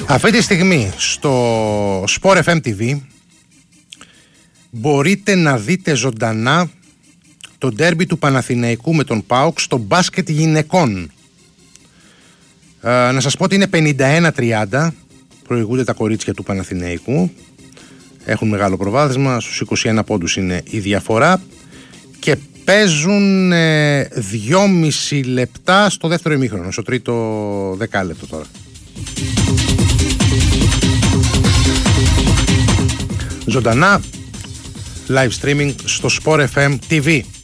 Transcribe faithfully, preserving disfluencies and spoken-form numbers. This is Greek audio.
Αυτή τη στιγμή στο Sport εφ εμ τι βι μπορείτε να δείτε ζωντανά το ντέρμπι του Παναθηναϊκού με τον ΠΑΟΚ στο μπάσκετ γυναικών. Ε, να σας πω ότι είναι πενήντα ένα τριάντα, προηγούνται τα κορίτσια του Παναθηναϊκού, έχουν μεγάλο προβάδισμα, στους είκοσι ένα πόντους είναι η διαφορά και παίζουν ε, δυόμιση λεπτά στο δεύτερο ημίχρονο, στο τρίτο δεκάλεπτο τώρα. Ζωντανά live streaming στο Sport εφ εμ τι βι.